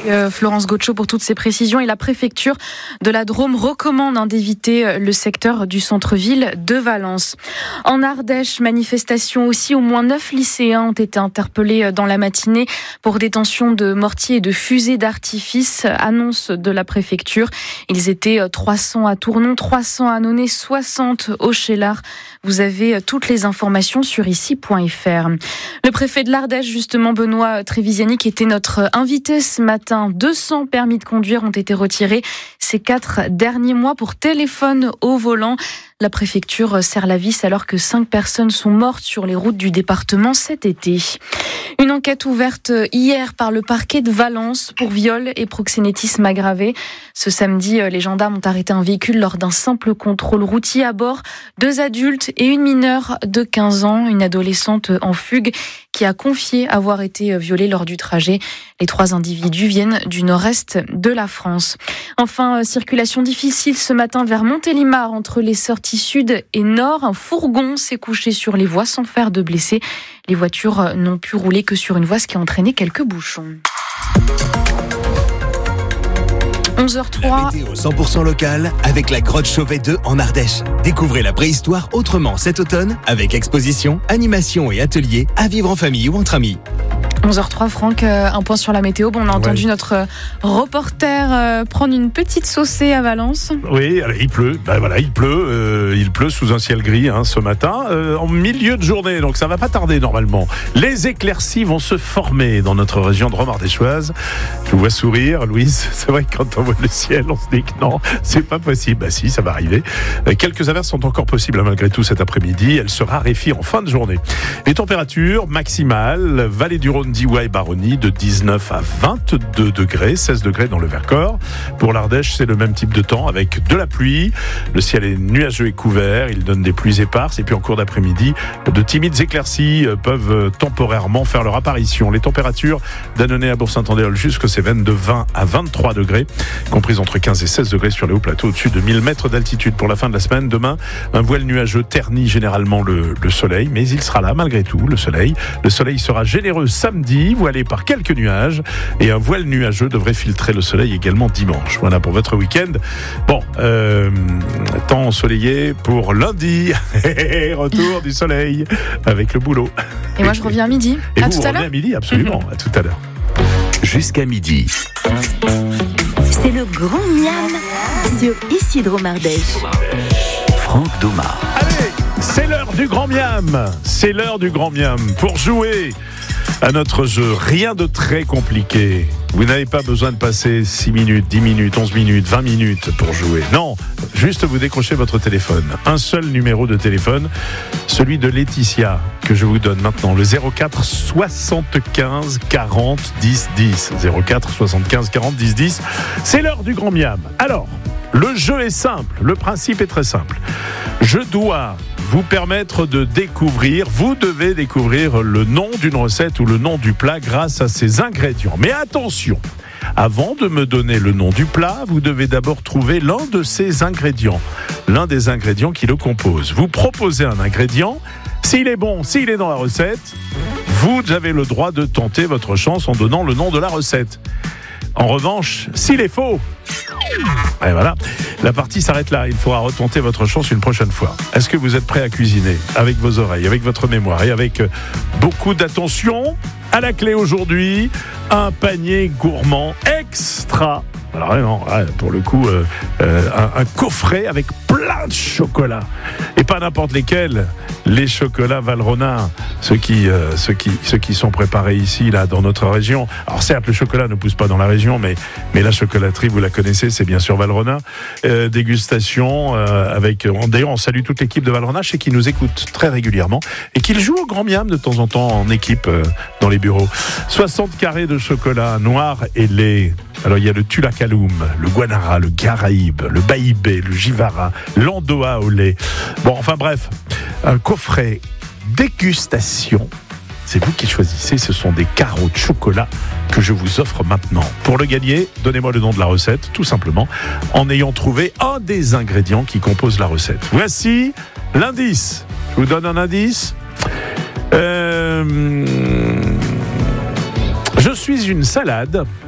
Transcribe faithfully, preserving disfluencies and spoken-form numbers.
euh, Florence Gaucho pour toutes ces précisions. Et la préfecture de la Drôme recommande hein, d'éviter le secteur du centre-ville de Valence. En Ardèche, manifestation aussi, au moins neuf lycéens ont été interpellés dans la matinée pour détention de mortiers et de fusées d'artifice. Annonce de la préfecture. Ils étaient trois cents à Tournon, trois cents à Nonay, soixante au Cheylard. Vous avez toutes les informations sur ici point f r. Le préfet de l'Ardèche, justement, Benoît Trévisiani, qui était notre invité ce matin. deux cents permis de conduire ont été retirés ces quatre derniers mois pour téléphone au volant. La préfecture serre la vis alors que cinq personnes sont mortes sur les routes du département cet été. Une enquête ouverte hier par le parquet de Valence pour viol et proxénétisme aggravé. Ce samedi, les gendarmes ont arrêté un véhicule lors d'un simple contrôle routier. À bord, deux adultes et une mineure de quinze ans, une adolescente en fugue qui a confié avoir été violée lors du trajet. Les trois individus viennent du nord-est de la France. Enfin, circulation difficile ce matin vers Montélimar entre les sorties sud et nord. Un fourgon s'est couché sur les voies sans faire de blessés. Les voitures n'ont pu rouler que sur une voie, ce qui a entraîné quelques bouchons. onze heures trois. La météo cent pour cent locale avec la Grotte Chauvet deux en Ardèche. Découvrez la préhistoire autrement cet automne avec exposition, animation et ateliers à vivre en famille ou entre amis. onze heures trois, Franck, un point sur la météo. Bon, on a entendu ouais. notre reporter prendre une petite saucée à Valence. Oui, il pleut. Ben voilà, il pleut. Euh, il pleut sous un ciel gris hein, ce matin, euh, en milieu de journée. Donc ça va pas tarder normalement. Les éclaircies vont se former dans notre région de Drôme ardéchoise. Je vous vois sourire, Louise. C'est vrai que quand on voit le ciel, on se dit que non, c'est pas possible. Bah si, ça va arriver. Euh, quelques averses sont encore possibles malgré tout cet après-midi. Elles se raréfient en fin de journée. Les températures maximales, Vallée du Rhône, Diois et Baronnie, de dix-neuf à vingt-deux degrés, seize degrés dans le Vercors. Pour l'Ardèche, c'est le même type de temps avec de la pluie. Le ciel est nuageux et couvert, il donne des pluies éparses. Et puis en cours d'après-midi, de timides éclaircies peuvent temporairement faire leur apparition. Les températures d'Annonay à Bourg-Saint-Andéol jusqu'aux Cévennes de vingt à vingt-trois degrés, comprises entre quinze et seize degrés sur les hauts plateaux au-dessus de mille mètres d'altitude. Pour la fin de la semaine, demain, un voile nuageux ternit généralement le, le soleil, mais il sera là malgré tout, le soleil. Le soleil sera généreux samedi, voilé par quelques nuages, et un voile nuageux devrait filtrer le soleil également dimanche. Voilà pour votre week-end. Bon, euh, temps ensoleillé pour lundi. Retour du soleil avec le boulot. Et moi, je reviens à midi. Et à vous, tout vous à l'heure. à midi, absolument. Mm-hmm. À tout à l'heure. Jusqu'à midi. C'est le grand miam sur Ici Drôme Ardèche. Franck Doma. Allez, c'est l'heure du grand miam. C'est l'heure du grand miam. Pour jouer à notre jeu, rien de très compliqué. Vous n'avez pas besoin de passer six minutes, dix minutes, onze minutes, vingt minutes pour jouer. Non, juste vous décrochez votre téléphone. Un seul numéro de téléphone, celui de Laetitia, que je vous donne maintenant. Le zéro quatre soixante-quinze quarante dix dix. zéro quatre soixante-quinze quarante dix dix. C'est l'heure du grand miam. Alors, le jeu est simple. Le principe est très simple. Je dois vous permettre de découvrir, vous devez découvrir le nom d'une recette ou le nom du plat grâce à ses ingrédients. Mais attention, avant de me donner le nom du plat, vous devez d'abord trouver l'un de ces ingrédients, l'un des ingrédients qui le composent. Vous proposez un ingrédient, s'il est bon, s'il est dans la recette, vous avez le droit de tenter votre chance en donnant le nom de la recette. En revanche, s'il est faux, et voilà, la partie s'arrête là. Il faudra retenter votre chance une prochaine fois. Est-ce que vous êtes prêt à cuisiner avec vos oreilles, avec votre mémoire et avec beaucoup d'attention? À la clé aujourd'hui, un panier gourmand extra. Alors vraiment, pour le coup, euh, euh, un, un coffret avec plein de chocolats. Et pas n'importe lesquels. Les chocolats Valrhona, ceux qui, euh, ceux qui, ceux qui sont préparés ici, là, dans notre région. Alors certes, le chocolat ne pousse pas dans la région, mais, mais la chocolaterie, vous la connaissez, c'est bien sûr Valrhona. Euh, dégustation euh, avec... D'ailleurs, on salue toute l'équipe de Valrhona, je sais qu'ils nous écoutent très régulièrement et qu'ils jouent au grand miam de temps en temps en équipe euh, dans les bureaux. soixante carrés de chocolat noir et lait. Alors il y a le Tulacaloum, le Guanara, le Garaïbe, le Baïbé, le Jivara, l'Andoa au lait. Bon, enfin bref, un coffret dégustation. C'est vous qui choisissez, ce sont des carreaux de chocolat que je vous offre maintenant. Pour le gagner, donnez-moi le nom de la recette, tout simplement, en ayant trouvé un des ingrédients qui composent la recette. Voici l'indice. Je vous donne un indice. Euh... Je suis une salade